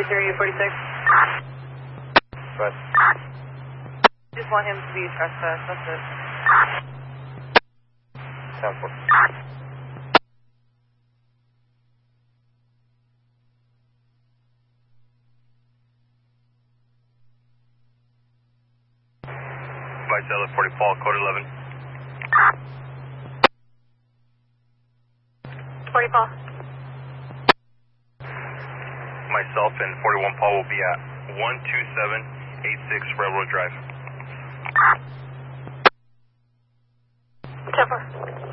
Interior 46. But Just want him to be trespassed, that's it. 10-4. Vicella 40 Paul, code 11. 40 Paul. Myself and 41 Paul will be at 12786 Railroad Drive. 10-4.